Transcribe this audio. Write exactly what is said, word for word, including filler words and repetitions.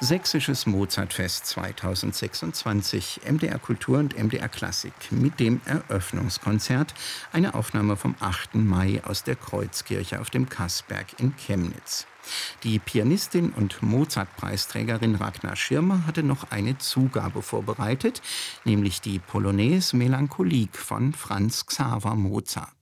Sächsisches Mozartfest zweitausendsechsundzwanzig, M D R Kultur und M D R Klassik mit dem Eröffnungskonzert, eine Aufnahme vom achten Mai aus der Kreuzkirche auf dem Kassberg in Chemnitz. Die Pianistin und Mozart-Preisträgerin Ragnar Schirmer hatte noch eine Zugabe vorbereitet, nämlich die Polonaise Melancholique von Franz Xaver Mozart.